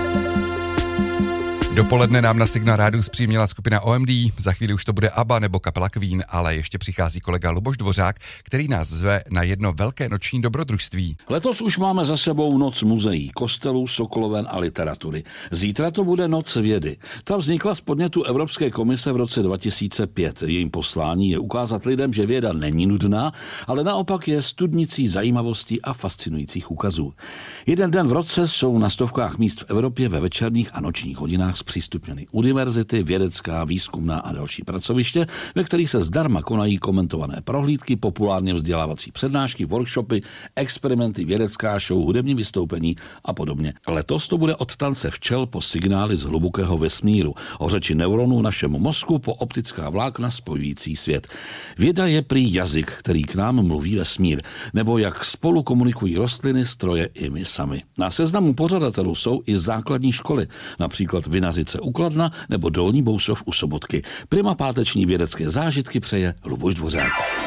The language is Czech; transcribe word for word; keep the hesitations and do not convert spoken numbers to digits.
Dopoledne nám na Signál Rádiu zpříjemnila skupina O M D, za chvíli už to bude ABBA nebo kapela Queen, ale ještě přichází kolega Luboš Dvořák, který nás zve na jedno velké noční dobrodružství. Letos už máme za sebou noc muzeí, kostelů, sokoloven a literatury. Zítra to bude noc vědy. Ta vznikla z podnětu Evropské komise v roce dva tisíce pět. Jejím poslání je ukázat lidem, že věda není nudná, ale naopak je studnicí zajímavostí a fascinujících úkazů. Jeden den v roce jsou na stovkách míst v Evropě ve večerních a nočních hodinách zpřístupněny univerzity, vědecká, výzkumná a další pracoviště, ve kterých se zdarma konají komentované prohlídky, populárně vzdělávací přednášky, workshopy, experimenty, vědecká show, hudební vystoupení a podobně. Letos to bude od tance včel po signály z hlubokého vesmíru, o řeči neuronů našemu mozku po optická vlákna spojující svět. Věda je prý jazyk, který k nám mluví vesmír, nebo jak spolu komunikují rostliny, stroje i my sami. Na seznamu pořadatelů jsou i základní školy, například Vinařice u Kladna nebo Dolní Bousov u Sobotky. Prima páteční vědecké zážitky přeje Luboš Dvořák.